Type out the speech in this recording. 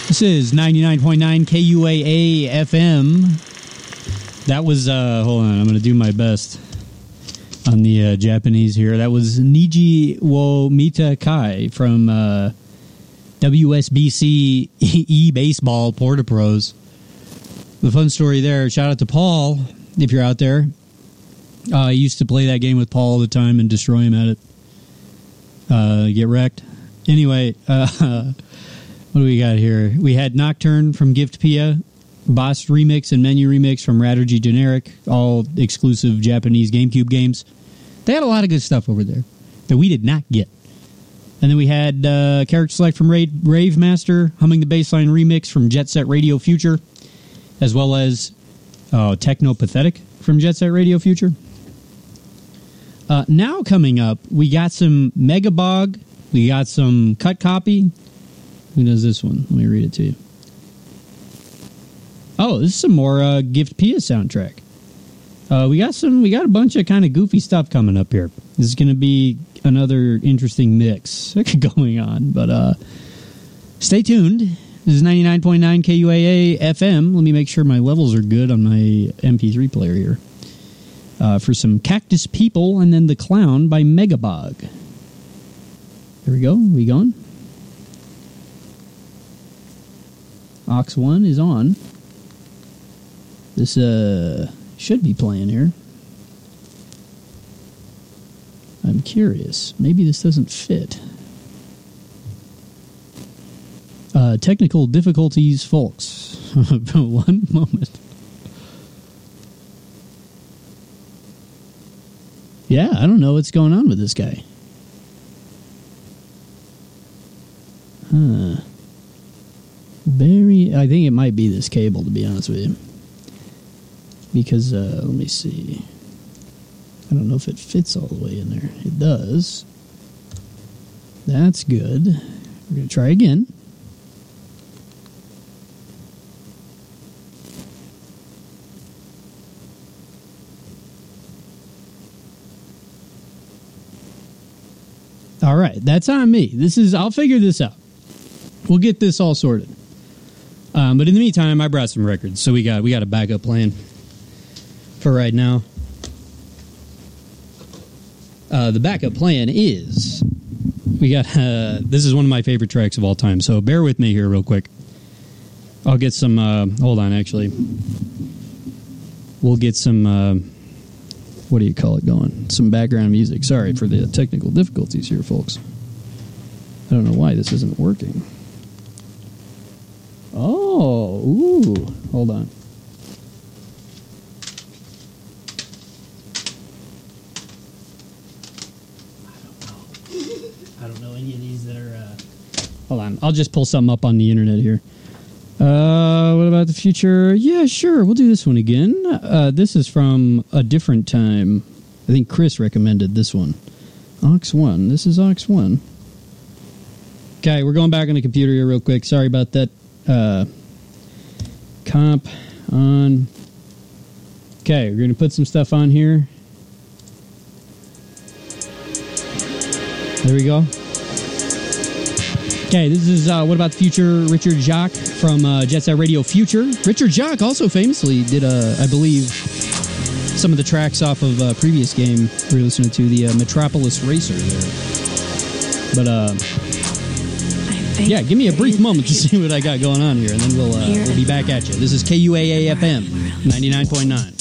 This is 99.9 KUAA FM. That was, hold on, I'm going to do my best on the Japanese here. That was Niji wo Mita Kai from WSBC E-Baseball Porta Pros. The fun story there, shout out to Paul, if you're out there. I used to play that game with Paul all the time and destroy him at it. Get wrecked. Anyway, what do we got here? We had Nocturne from Gift Pia, Boss Remix and Menu Remix from Ratergy Generic, all exclusive Japanese GameCube games. They had a lot of good stuff over there that we did not get. And then we had Character Select from Rave Master, Humming the Bassline Remix from Jet Set Radio Future, as well as Techno Pathetic from Jet Set Radio Future. Now coming up, we got some Megabog, we got some Cut Copy. Who does this one? Let me read it to you. Oh, this is some more Gift Pia soundtrack. We got a bunch of kind of goofy stuff coming up here. This is going to be another interesting mix going on, but stay tuned. This is 99.9 KUAA FM. Let me make sure my levels are good on my MP3 player here. For some Cactus People and then The Clown by Megabog. There we go. We going? Aux 1 is on. This should be playing here. I'm curious. Maybe this doesn't fit. Technical difficulties, folks. One moment. Yeah, I don't know what's going on with this guy. Huh. I think it might be this cable, to be honest with you. Because, let me see. I don't know if it fits all the way in there. It does. That's good. We're going to try again. All right, that's on me. I'll figure this out. We'll get this all sorted. But in the meantime, I brought some records, so we got a backup plan for right now. The backup plan is we got. This is one of my favorite tracks of all time, so bear with me here real quick. I'll get some. Hold on, actually, we'll get some. What do you call it? Going some background music. Sorry for the technical difficulties here, folks. I don't know why this isn't working. Oh, ooh, hold on. I don't know any of these that are, hold on, I'll just pull something up on the internet here. What about the future? Yeah, sure, we'll do this one again. This is from a different time. I think Chris recommended this one. Aux 1. This is Aux 1. Okay, we're going back on the computer here real quick. Sorry about that. Comp on. Okay, we're going to put some stuff on here. There we go. Okay, this is What About the Future, Richard Jacques from Jet Set Radio Future. Richard Jacques also famously did, I believe, some of the tracks off of a previous game we were listening to, the Metropolis Racer there. But, yeah, give me a brief moment to see what I got going on here, and then we'll be back at you. This is KUAA FM 99.9.